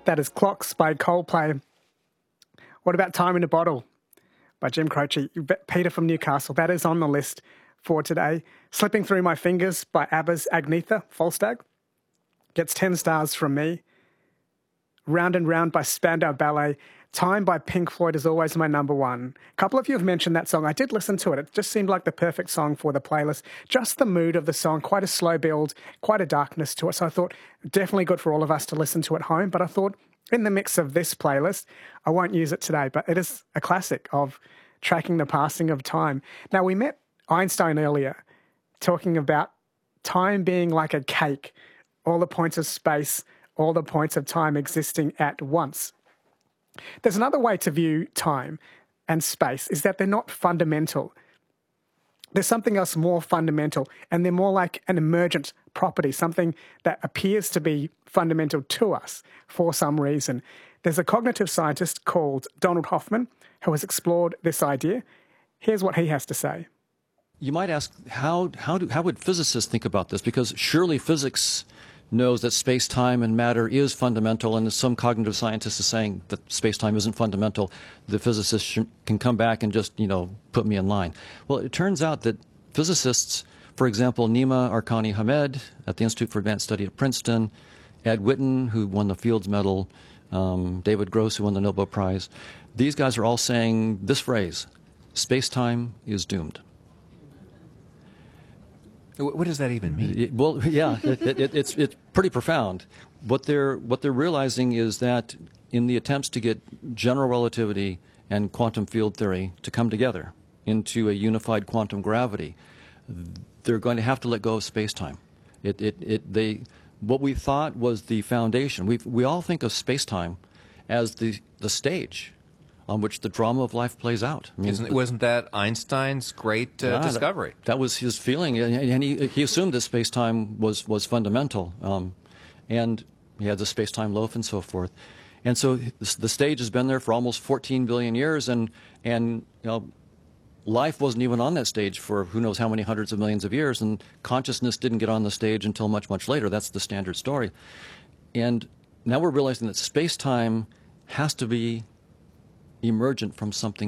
That is Clocks by Coldplay. What about Time in a Bottle by Jim Croce? Peter from Newcastle. That is on the list for today. Slipping Through My Fingers by ABBA's Agnetha Falstad gets 10 stars from me. Round and Round by Spandau Ballet. Time by Pink Floyd is always my number one. A couple of you have mentioned that song. I did listen to it. It just seemed like the perfect song for the playlist. Just the mood of the song, quite a slow build, quite a darkness to it. So I thought definitely good for all of us to listen to at home. But I thought in the mix of this playlist, I won't use it today, but it is a classic of tracking the passing of time. Now, we met Einstein earlier talking about time being like a cake, all the points of space, all the points of time existing at once. There's another way to view time and space, is that they're not fundamental. There's something else more fundamental, and they're more like an emergent property, something that appears to be fundamental to us for some reason. There's a cognitive scientist called Donald Hoffman who has explored this idea. Here's what he has to say. You might ask, how would physicists think about this? Because surely physics knows that space-time and matter is fundamental, and some cognitive scientist is saying that space-time isn't fundamental. The physicists can come back and just, put me in line. Well, it turns out that physicists, for example, Nima Arkani Hamed at the Institute for Advanced Study at Princeton, Ed Witten, who won the Fields Medal, David Gross, who won the Nobel Prize, these guys are all saying this phrase, space-time is doomed. What does that even mean? Well, yeah, it's pretty profound. What they're realizing is that in the attempts to get general relativity and quantum field theory to come together into a unified quantum gravity, they're going to have to let go of space-time. What we thought was the foundation. We all think of space-time as the stage on which the drama of life plays out. I mean, wasn't that Einstein's great discovery? That was his feeling, and he assumed that space-time was fundamental, and he had the space-time loaf and so forth. And so the stage has been there for almost 14 billion years, and life wasn't even on that stage for who knows how many hundreds of millions of years, and consciousness didn't get on the stage until much, much later. That's the standard story. And now we're realizing that space-time has to be emergent from something